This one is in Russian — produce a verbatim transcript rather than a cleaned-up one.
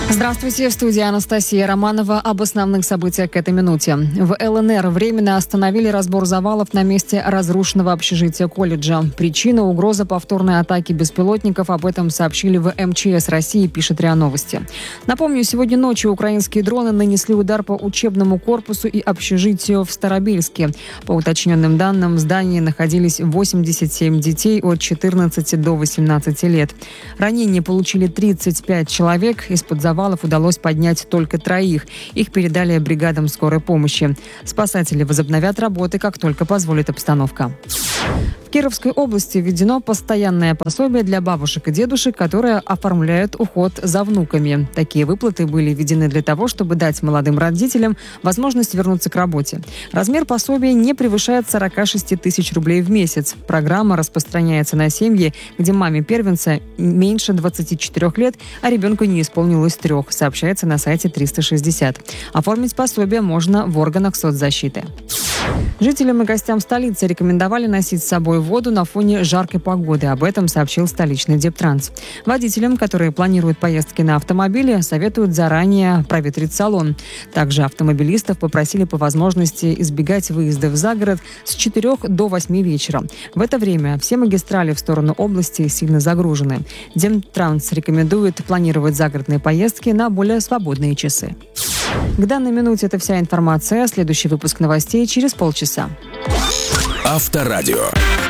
Здравствуйте, в студии Анастасия Романова. Об основных событиях к этой минуте. В ЛНР временно остановили разбор завалов на месте разрушенного общежития колледжа. Причина – угроза повторной атаки беспилотников. Об этом сообщили в эм че эс России, пишет РИА Новости. Напомню, сегодня ночью украинские дроны нанесли удар по учебному корпусу и общежитию в Старобельске. По уточненным данным, в здании находились восемьдесят семь детей от четырнадцати до восемнадцати лет. Ранения получили тридцать пять человек. Из-под завалов удалось поднять только троих. Их передали бригадам скорой помощи. Спасатели возобновят работы, как только позволит обстановка. В Кировской области введено постоянное пособие для бабушек и дедушек, которые оформляют уход за внуками. Такие выплаты были введены для того, чтобы дать молодым родителям возможность вернуться к работе. Размер пособия не превышает сорок шесть тысяч рублей в месяц. Программа распространяется на семьи, где маме первенца меньше двадцати четырёх лет, а ребенку не исполнилось трех, сообщается на сайте триста шестьдесят. Оформить пособие можно в органах соцзащиты. Жителям и гостям столицы рекомендовали носить с собой воду на фоне жаркой погоды. Об этом сообщил столичный Дептранс. Водителям, которые планируют поездки на автомобиле, советуют заранее проветрить салон. Также автомобилистов попросили по возможности избегать выездов за город с четырёх до восьми вечера. В это время все магистрали в сторону области сильно загружены. Дептранс рекомендует планировать загородные поездки на более свободные часы. К данной минуте это вся информация. Следующий выпуск новостей через полчаса. Авторадио.